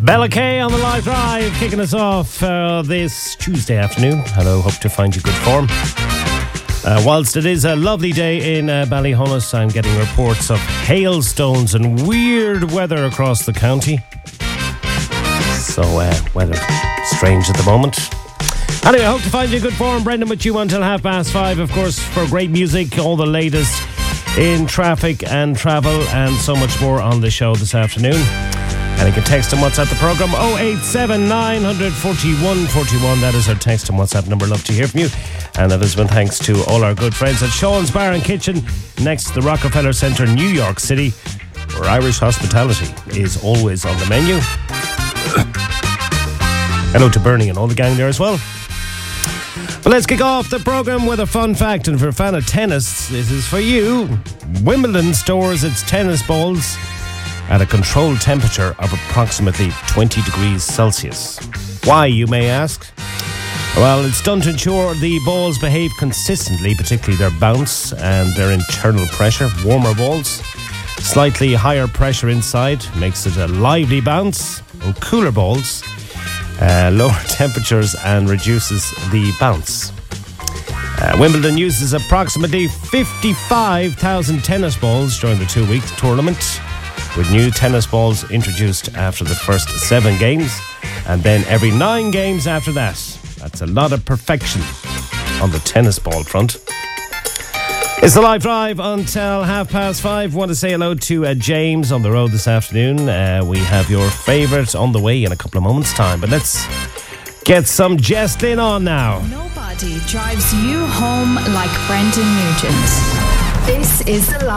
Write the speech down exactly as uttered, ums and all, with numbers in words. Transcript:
Bella Kay on the live drive, kicking us off uh, this Tuesday afternoon. Hello, hope to find you good form. Uh, whilst it is a lovely day in uh, Ballyhonus, I'm getting reports of hailstones and weird weather across the county. So, uh, weather strange at the moment. Anyway, I hope to find you good form. Brendan with you until half past five, of course, for great music, all the latest in traffic and travel, and so much more on the show this afternoon. And you can text and WhatsApp the programme oh eight seven nine four one four one. That is our text and WhatsApp number. Love to hear from you. And that is with thanks to all our good friends at Sean's Bar and Kitchen next to the Rockefeller Centre, New York City, where Irish hospitality is always on the menu. Hello to Bernie and all the gang there as well. But let's kick off the programme with a fun fact. And for a fan of tennis, this is for you. Wimbledon stores its tennis balls at a controlled temperature of approximately twenty degrees Celsius. Why, you may ask? Well, it's done to ensure the balls behave consistently, particularly their bounce and their internal pressure. Warmer balls, slightly higher pressure inside, makes it a lively bounce. And cooler balls, uh, lower temperatures and reduces the bounce. Uh, Wimbledon uses approximately fifty-five thousand tennis balls during the two-week tournament, with new tennis balls introduced after the first seven games and then every nine games after that. That's a lot of perfection on the tennis ball front. It's the live drive until half past five. Want to say hello to uh, James on the road this afternoon. Uh, we have your favourite on the way in a couple of moments' time. But let's get some jesting on now. Nobody drives you home like Brendan Nugent. This is the live.